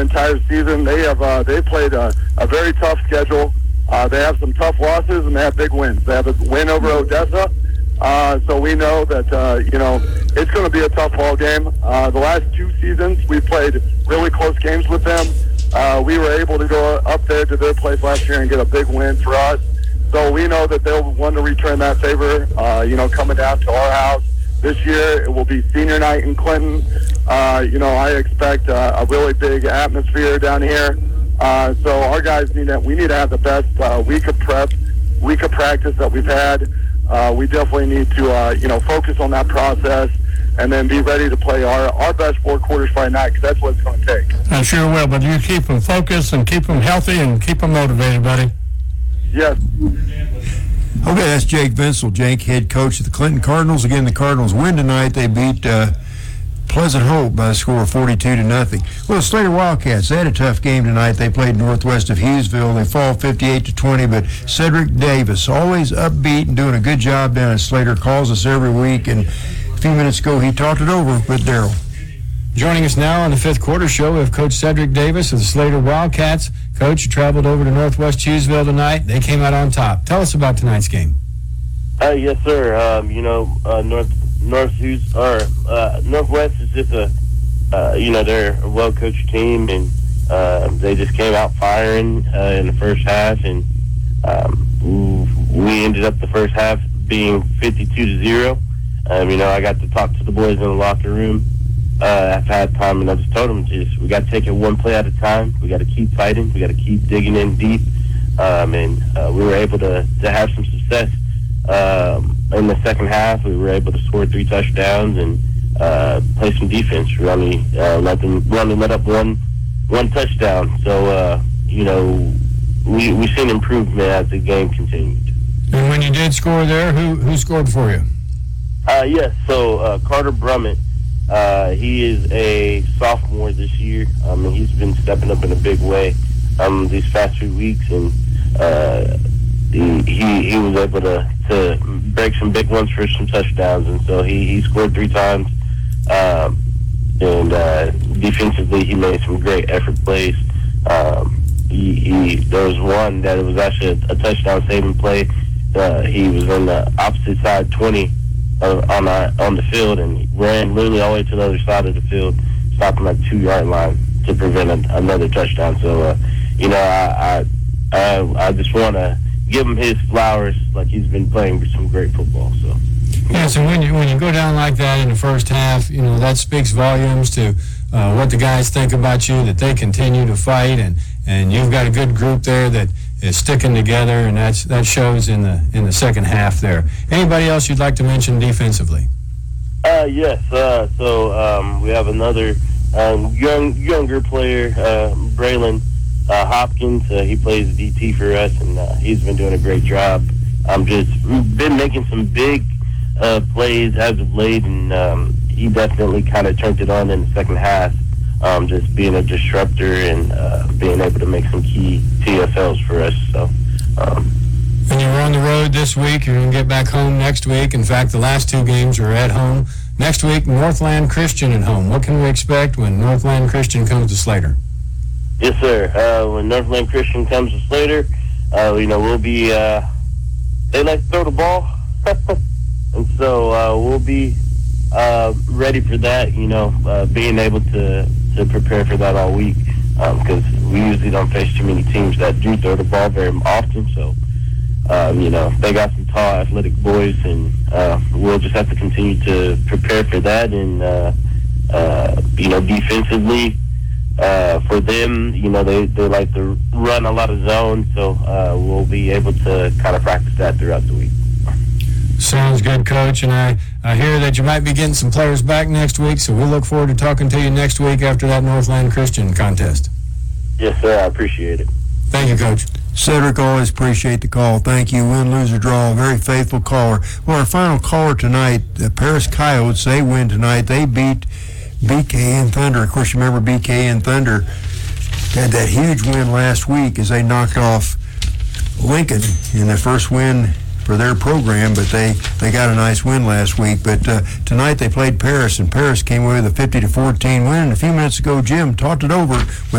entire season. They played a very tough schedule. They have some tough losses and they have big wins. They have a win over Odessa. So we know that, it's going to be a tough ball game. The last 2 seasons, we played really close games with them. We were able to go up there to their place last year and get a big win for us. So we know that they'll want to return that favor, coming down to our house. This year, it will be senior night in Clinton. I expect a really big atmosphere down here. So our guys we need to have the best week of practice that we've had. We definitely need to, focus on that process and then be ready to play our best 4 quarters Friday night, because that's what it's going to take. I sure will, but you keep them focused and keep them healthy and keep them motivated, buddy. Yes. Okay, that's Jake Vinsel, Jake, head coach of the Clinton Cardinals. Again, the Cardinals win tonight. They beat Pleasant Hope by a score of 42-0. Well, the Slater Wildcats, they had a tough game tonight. They played northwest of Hughesville. They fall 58-20, but Cedric Davis, always upbeat and doing a good job down at Slater, calls us every week. And a few minutes ago, he talked it over with Darryl. Joining us now on the 5th quarter show, we have Coach Cedric Davis of the Slater Wildcats. Coach, you traveled over to Northwest Hughesville tonight. They came out on top. Tell us about tonight's game. Yes, sir. Northwest is just they're a well-coached team, and they just came out firing in the first half, and we ended up the first half being 52-0. I got to talk to the boys in the locker room after halftime, and I just told them, we got to take it one play at a time. We got to keep fighting. We got to keep digging in deep, and we were able to have some success. In the second half, we were able to score 3 touchdowns and play some defense. We only let up one touchdown. So, we seen improvement as the game continued. And when you did score there, who scored for you? Yes, so Carter Brummett, he is a sophomore this year. He's been stepping up in a big way these past few weeks, and he was able to break some big ones for some touchdowns, and so he scored 3 times. And defensively, he made some great effort plays. There was one that it was actually a touchdown saving play. He was on the opposite side 20 on the field, and he ran literally all the way to the other side of the field, stopping at the 2-yard line to prevent another touchdown. So, I just want to give him his flowers, like he's been playing some great football. So. Yeah, so when you go down like that in the first half, that speaks volumes to what the guys think about you, that they continue to fight, and you've got a good group there that is sticking together, and that shows in the second half there. Anybody else you'd like to mention defensively? Yes. So we have another younger player, Braylon Hopkins. He plays DT for us, and he's been doing a great job. We've been making some big plays as of late, and he definitely kind of turned it on in the second half, just being a disruptor and being able to make some key TFLs for us. So. And you were on the road this week. You're going to get back home next week. In fact, the last 2 games are at home. Next week, Northland Christian at home. What can we expect when Northland Christian comes to Slater? Yes, sir. When Northland Christian comes to Slater, we'll be they like to throw the ball. And so we'll be ready for that, being able to prepare for that all week, because we usually don't face too many teams that do throw the ball very often. So, they got some tall, athletic boys, and we'll just have to continue to prepare for that. And, defensively, for them, they like to run a lot of zones, so we'll be able to kind of practice that throughout the week. Sounds good, Coach, and I hear that you might be getting some players back next week, so we'll look forward to talking to you next week after that Northland Christian contest. Yes, sir. I appreciate it. Thank you, Coach. Cedric, always appreciate the call. Thank you. Win, lose, or draw. Very faithful caller. Well, our final caller tonight, the Paris Coyotes, they win tonight. They beat BKN Thunder. Of course, you remember BKN Thunder had that huge win last week as they knocked off Lincoln in their first win for their program, but they got a nice win last week. But tonight they played Paris, and Paris came away with a 50-14 win. And a few minutes ago, Jim talked it over with